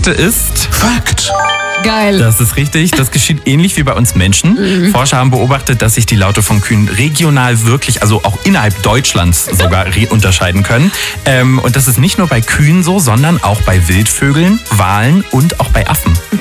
Fakte ist... Fakt. Geil. Das ist richtig. Das geschieht ähnlich wie bei uns Menschen. Forscher haben beobachtet, dass sich die Laute von Kühen regional wirklich, also auch innerhalb Deutschlands sogar unterscheiden können. Und das ist nicht nur bei Kühen so, sondern auch bei Wildvögeln, Walen und auch bei Affen.